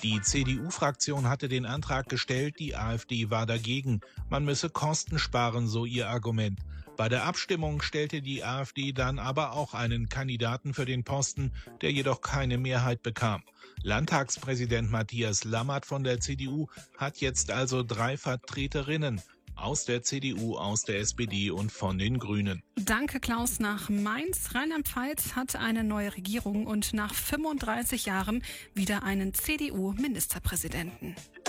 Die CDU-Fraktion hatte den Antrag gestellt, die AfD war dagegen. Man müsse Kosten sparen, so ihr Argument. Bei der Abstimmung stellte die AfD dann aber auch einen Kandidaten für den Posten, der jedoch keine Mehrheit bekam. Landtagspräsident Matthias Lammert von der CDU hat jetzt also 3 Vertreterinnen. Aus der CDU, aus der SPD und von den Grünen. Danke, Klaus. Nach Mainz, Rheinland-Pfalz hat eine neue Regierung und nach 35 Jahren wieder einen CDU-Ministerpräsidenten.